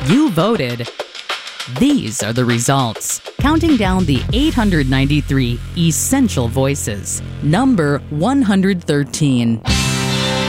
You voted. These are the results. Counting down the 893 essential voices. Number 113.